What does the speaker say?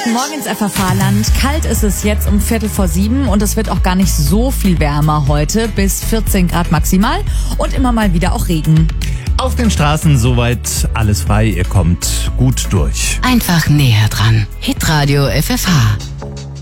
Guten Morgen ins FFH-Land. Kalt ist es jetzt um 6:15 und es wird auch gar nicht so viel wärmer heute, bis 14 Grad maximal und immer mal wieder auch Regen. Auf den Straßen soweit alles frei, ihr kommt gut durch. Einfach näher dran. Hitradio FFH.